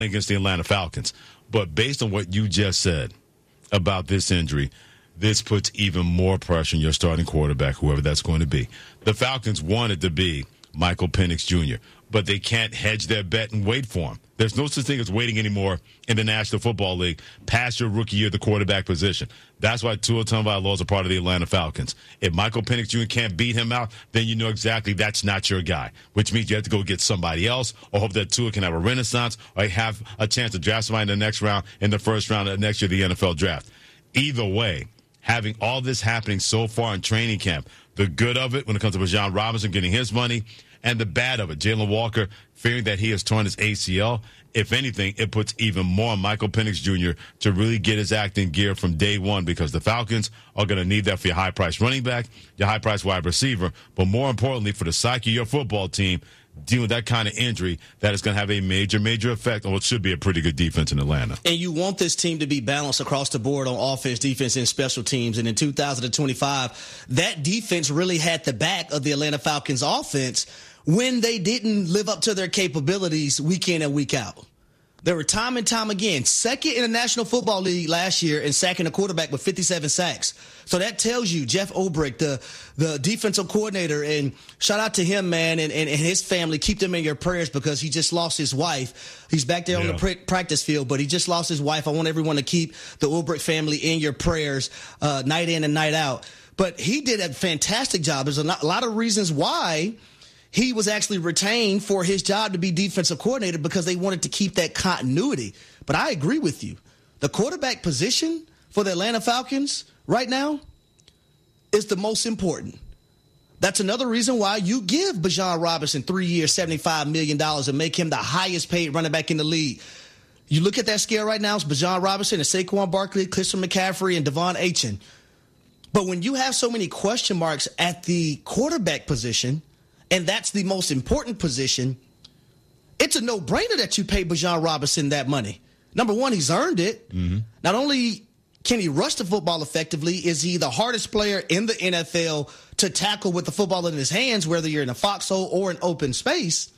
against the Atlanta Falcons. But based on what you just said about this injury, this puts even more pressure on your starting quarterback, whoever that's going to be. The Falcons want it to be Michael Penix Jr., but they can't hedge their bet and wait for him. There's no such thing as waiting anymore in the National Football League past your rookie year at the quarterback position. That's why Tua Tagovailoa is a part of the Atlanta Falcons. If Michael Penix Jr. can't beat him out, then you know exactly that's not your guy, which means you have to go get somebody else or hope that Tua can have a renaissance or have a chance to draft somebody in the next round, in the first round of next year, the NFL draft. Either way, having all this happening so far in training camp, the good of it when it comes to Bijan Robinson getting his money, and the bad of it, Jalen Walker fearing that he has torn his ACL. If anything, it puts even more on Michael Penix Jr. to really get his act in gear from day one, because the Falcons are going to need that for your high-priced running back, your high-priced wide receiver, but more importantly for the psyche of your football team, dealing with that kind of injury that is going to have a major, major effect on what should be a pretty good defense in Atlanta. And you want this team to be balanced across the board on offense, defense, and special teams. And in 2025, that defense really had the back of the Atlanta Falcons offense when they didn't live up to their capabilities week in and week out. There were time and time again, second in the National Football League last year and sacking a quarterback with 57 sacks. So that tells you Jeff Ulbrich, the defensive coordinator, and shout out to him, man, and his family. Keep them in your prayers because he just lost his wife. He's back there on the practice field, but he just lost his wife. I want everyone to keep the Ulbrich family in your prayers night in and night out. But he did a fantastic job. There's a lot of reasons why he was actually retained for his job to be defensive coordinator, because they wanted to keep that continuity. But I agree with you. The quarterback position for the Atlanta Falcons right now is the most important. That's another reason why you give Bijan Robinson 3 years, $75 million and make him the highest paid running back in the league. You look at that scale right now, it's Bijan Robinson and Saquon Barkley, Christian McCaffrey, and Devon Achane. But when you have so many question marks at the quarterback position, and that's the most important position, it's a no-brainer that you pay Bijan Robinson that money. Number one, he's earned it. Mm-hmm. Not only can he rush the football effectively, is he the hardest player in the NFL to tackle with the football in his hands, whether you're in a foxhole or an open space.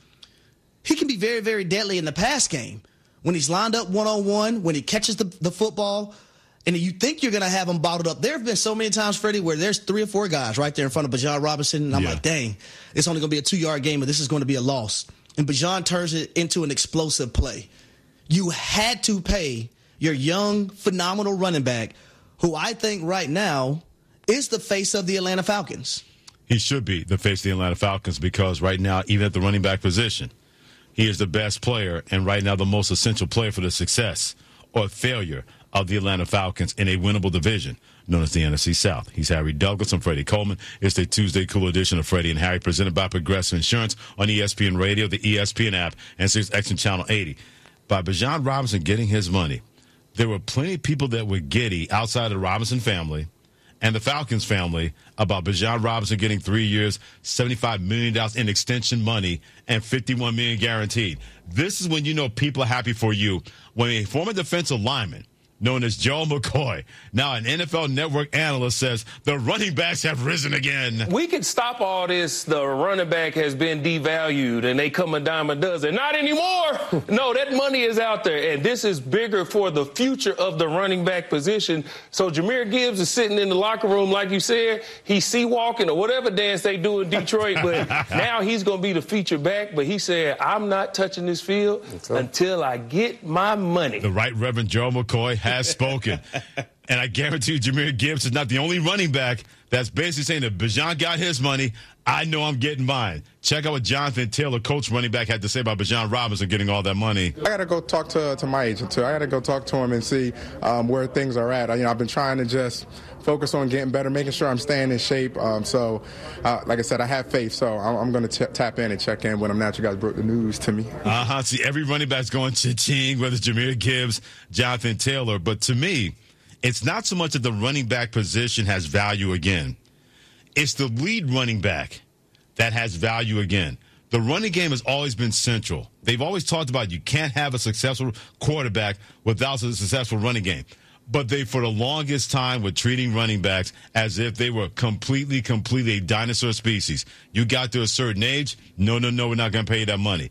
He can be very, very deadly in the pass game. When he's lined up one-on-one, when he catches the football, and you think you're going to have him bottled up. There have been so many times, Freddie, where there's 3 or 4 guys right there in front of Bijan Robinson, and I'm like, dang, it's only going to be a 2-yard game, but this is going to be a loss. And Bijan turns it into an explosive play. You had to pay your young, phenomenal running back, who I think right now is the face of the Atlanta Falcons. He should be the face of the Atlanta Falcons, because right now, even at the running back position, he is the best player and right now the most essential player for the success or failure of the Atlanta Falcons in a winnable division known as the NFC South. He's Harry Douglas. I'm Freddie Coleman. It's the Tuesday Cool edition of Freddie and Harry, presented by Progressive Insurance on ESPN Radio, the ESPN app, and SiriusXM Channel 80. By Bijan Robinson getting his money, there were plenty of people that were giddy outside of the Robinson family and the Falcons family about Bijan Robinson getting 3 years, $75 million in extension money, and $51 million guaranteed. This is when you know people are happy for you. When a former defensive lineman known as Joe McCoy, now an NFL Network analyst, says the running backs have risen again. We could stop all this. The running back has been devalued, and they come a dime a dozen. Not anymore. No, that money is out there, and this is bigger for the future of the running back position. So Jahmyr Gibbs is sitting in the locker room, like you said. He's sea-walking or whatever dance they do in Detroit, but now he's going to be the feature back. But he said, I'm not touching this field until I get my money. The Right Reverend Joe McCoy has spoken. And I guarantee you, Jahmyr Gibbs is not the only running back that's basically saying that Bijan got his money, I know I'm getting mine. Check out what Jonathan Taylor, coach running back, had to say about Bijan Robinson getting all that money. I got to go talk to my agent, too. I got to go talk to him and see where things are at. I've been trying to just focus on getting better, making sure I'm staying in shape. So, like I said, I have faith. So I'm going to tap in and check in when I'm not. You guys broke the news to me. See, every running back's going cha-ching, whether it's Jahmyr Gibbs, Jonathan Taylor. But to me, it's not so much that the running back position has value again. It's the lead running back that has value again. The running game has always been central. They've always talked about you can't have a successful quarterback without a successful running game. But they, for the longest time, were treating running backs as if they were completely a dinosaur species. You got to a certain age, no, we're not going to pay you that money.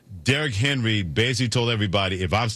Derrick Henry basically told everybody, if I'm